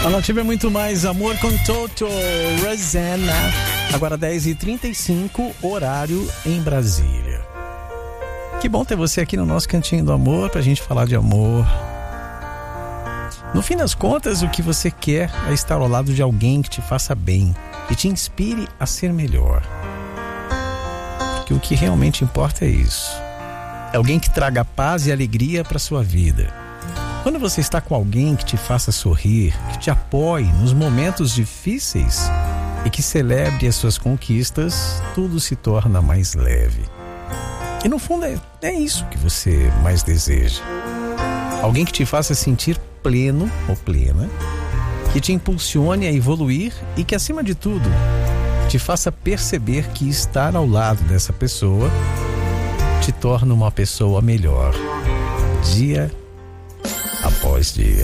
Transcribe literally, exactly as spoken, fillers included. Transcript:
A Nativa é muito mais amor com Toto Rosana. Agora dez e trinta e cinco, horário em Brasília. Que bom ter você aqui no nosso Cantinho do Amor pra gente falar de amor. No fim das contas, o que você quer é estar ao lado de alguém que te faça bem e te inspire a ser melhor. Porque o que realmente importa é isso. É alguém que traga paz e alegria para sua vida. Quando você está com alguém que te faça sorrir, que te apoie nos momentos difíceis e que celebre as suas conquistas, tudo se torna mais leve. E no fundo é, é isso que você mais deseja. Alguém que te faça sentir pleno ou plena, que te impulsione a evoluir e que, acima de tudo, te faça perceber que estar ao lado dessa pessoa te torna uma pessoa melhor, dia após dia.